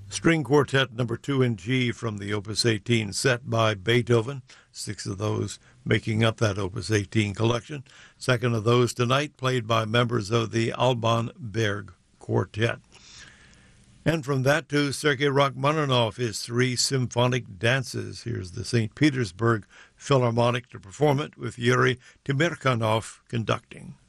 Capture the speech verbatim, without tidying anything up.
String Quartet number two in G from the Opus eighteen set by Beethoven, six of those making up that Opus eighteen collection. Second of those tonight played by members of the Alban Berg Quartet. And from that to Sergei Rachmaninoff, his three symphonic dances. Here's the Saint Petersburg Philharmonic to perform it with Yuri Timirkanov conducting.